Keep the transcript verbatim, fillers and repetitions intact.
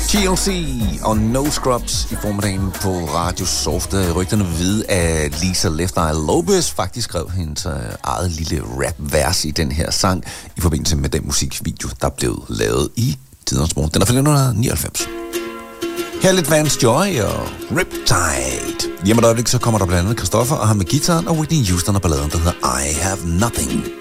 T L C og No Scrubs i formiddagen på Radio Soft. Rygterne vil vide, at Lisa Left Eye Lopez faktisk skrev hendes eget lille rap-vers i den her sang i forbindelse med den musikvideo, der blev lavet i Tidernes Morgen. Den er fra nitten nioghalvfems. Her er lidt Vance Joy og Riptide. Hjemme et øjeblik, så kommer der blandt andet Christoffer og ham med gitaren og Whitney Houston og balladen, der hedder I Have Nothing.